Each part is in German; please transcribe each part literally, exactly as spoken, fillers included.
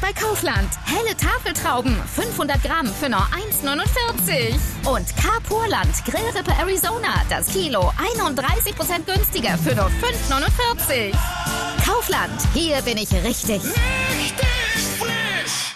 bei Kaufland. Helle Tafeltrauben, fünfhundert Gramm für nur eins neunundvierzig. Und Carpurland Grillrippe Arizona, das Kilo einunddreißig Prozent günstiger für nur fünf neunundvierzig. Kaufland, hier bin ich richtig. Richtig frisch!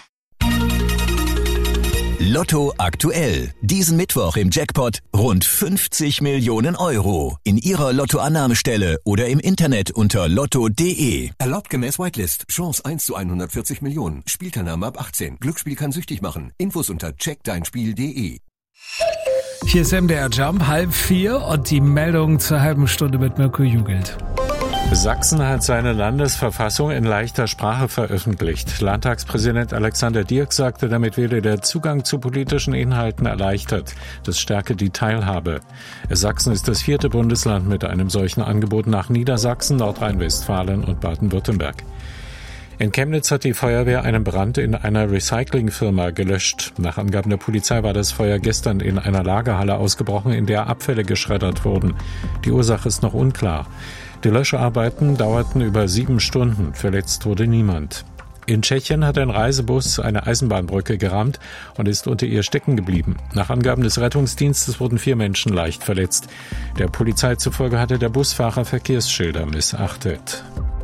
Lotto aktuell. Diesen Mittwoch im Jackpot rund fünfzig Millionen Euro. In Ihrer Lottoannahmestelle oder im Internet unter lotto punkt de. Erlaubt gemäß Whitelist. Chance eins zu hundertvierzig Millionen. Spielteilnahme ab achtzehn. Glücksspiel kann süchtig machen. Infos unter check dein spiel punkt de. Hier ist M D R Jump, halb vier und die Meldung zur halben Stunde mit Mirko Jugelt. Sachsen hat seine Landesverfassung in leichter Sprache veröffentlicht. Landtagspräsident Alexander Dirk sagte, damit werde der Zugang zu politischen Inhalten erleichtert. Das stärke die Teilhabe. Sachsen ist das vierte Bundesland mit einem solchen Angebot nach Niedersachsen, Nordrhein-Westfalen und Baden-Württemberg. In Chemnitz hat die Feuerwehr einen Brand in einer Recyclingfirma gelöscht. Nach Angaben der Polizei war das Feuer gestern in einer Lagerhalle ausgebrochen, in der Abfälle geschreddert wurden. Die Ursache ist noch unklar. Die Löscharbeiten dauerten über sieben Stunden. Verletzt wurde niemand. In Tschechien hat ein Reisebus eine Eisenbahnbrücke gerammt und ist unter ihr stecken geblieben. Nach Angaben des Rettungsdienstes wurden vier Menschen leicht verletzt. Der Polizei zufolge hatte der Busfahrer Verkehrsschilder missachtet.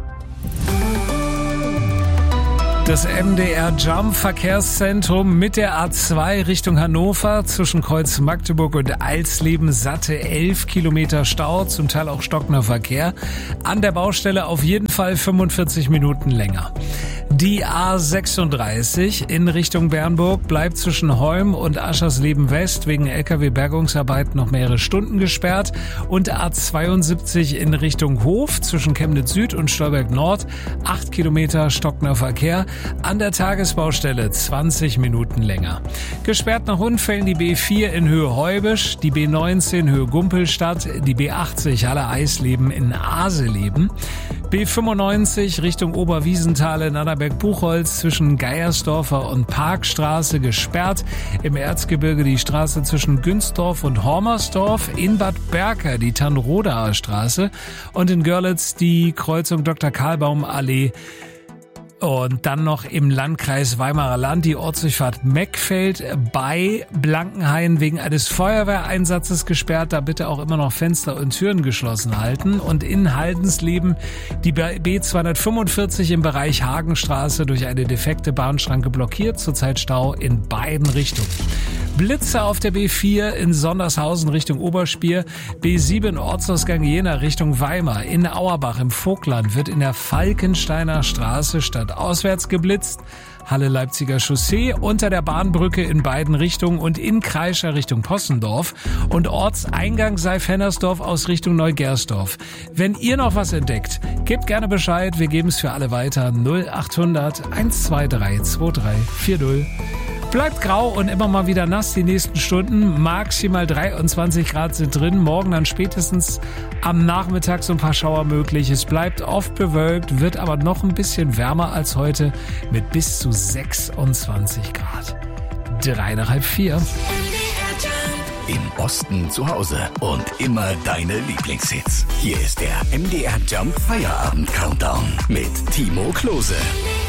Das M D R Jump Verkehrszentrum mit der A zwei Richtung Hannover zwischen Kreuz Magdeburg und Alsleben satte elf Kilometer Stau, zum Teil auch stockender Verkehr. An der Baustelle auf jeden Fall fünfundvierzig Minuten länger. Die A sechsunddreißig in Richtung Bernburg bleibt zwischen Holm und Aschersleben West wegen L K W-Bergungsarbeiten noch mehrere Stunden gesperrt. Und A zweiundsiebzig in Richtung Hof zwischen Chemnitz Süd und Stolberg Nord acht Kilometer stockender Verkehr. An der Tagesbaustelle zwanzig Minuten länger. Gesperrt nach Unfällen die B vier in Höhe Heubisch, die B neunzehn Höhe Gumpelstadt, die B achtzig Halle Eisleben in Aseleben, B fünfundneunzig Richtung Oberwiesenthal in Annaberg-Buchholz zwischen Geiersdorfer und Parkstraße gesperrt. Im Erzgebirge die Straße zwischen Günzdorf und Hormersdorf, in Bad Berka die Tannrodaer Straße und in Görlitz die Kreuzung Doktor Karlbaum Allee. Und dann noch im Landkreis Weimarer Land die Ortsdurchfahrt Meckfeld bei Blankenhain wegen eines Feuerwehreinsatzes gesperrt. Da bitte auch immer noch Fenster und Türen geschlossen halten. Und in Haldensleben die B zweihundertfünfundvierzig im Bereich Hagenstraße durch eine defekte Bahnschranke blockiert. Zurzeit Stau in beiden Richtungen. Blitze auf der B vier in Sondershausen Richtung Oberspier, B sieben Ortsausgang Jena Richtung Weimar, in Auerbach im Vogtland wird in der Falkensteiner Straße stadtauswärts geblitzt, Halle Leipziger Chaussee unter der Bahnbrücke in beiden Richtungen und in Kreischer Richtung Possendorf und Ortseingang Seif-Hennersdorf aus Richtung Neugersdorf. Wenn ihr noch was entdeckt, gebt gerne Bescheid, wir geben es für alle weiter null achthundert eins zwei drei zwei drei vier null. Bleibt grau und immer mal wieder nass die nächsten Stunden. Maximal dreiundzwanzig Grad sind drin. Morgen dann spätestens am Nachmittag so ein paar Schauer möglich. Es bleibt oft bewölkt, wird aber noch ein bisschen wärmer als heute mit bis zu sechsundzwanzig Grad. Drei nach halb vier. Im Osten zu Hause und immer deine Lieblingshits. Hier ist der M D R Jump Feierabend Countdown mit Timo Klose.